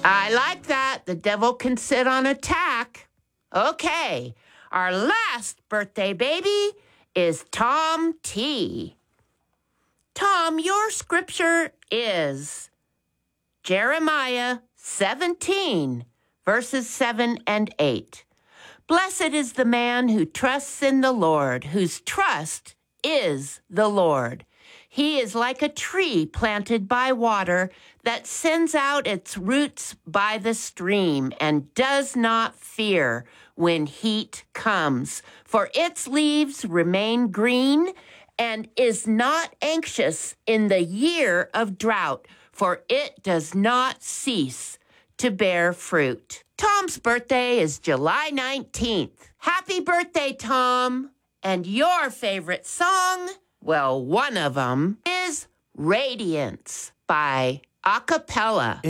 I like that. The devil can sit on a tack. Okay, our last birthday baby is Tom T. Tom, your scripture is Jeremiah 17, verses 7 and 8. Blessed is the man who trusts in the Lord, whose trust is the Lord. He is like a tree planted by water that sends out its roots by the stream and does not fear when heat comes, for its leaves remain green, and is not anxious in the year of drought, for it does not cease to bear fruit. Tom's birthday is July 19th. Happy birthday, Tom! And your favorite song? Well, one of them is Radiance by Acapella.